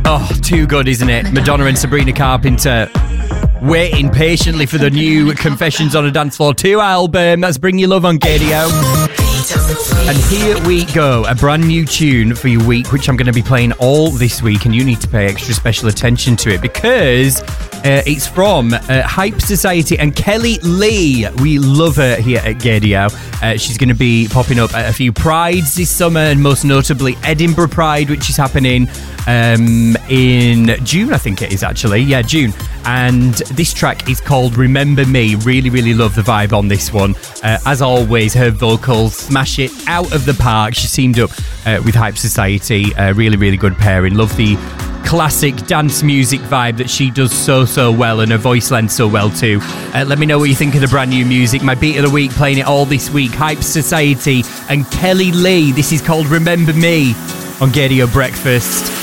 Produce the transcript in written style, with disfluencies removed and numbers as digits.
Oh, too good, isn't it? Madonna and Sabrina Carpenter waiting patiently for the new Confessions on a Dance Floor 2 album. That's Bring Your Love on Gadio. And here we go, a brand new tune for your week, which I'm going to be playing all this week, and you need to pay extra special attention to it because it's from Hype Society and Kelly Lee. We love her here at Gadio. She's going to be popping up at a few Prides this summer, and most notably Edinburgh Pride, which is happening in June, I think it is actually. Yeah, June. And this track is called Remember Me. Really, really love the vibe on this one. As always, her vocals smash it out of the park. She teamed up with Hype Society. Really, really good pairing. Love the classic dance music vibe that she does so well, and her voice lends so well too. Let me know what you think of the brand new music. My beat of the week, playing it all this week, Hype Society and Kelly Lee. This is called Remember Me on Gadio Breakfast.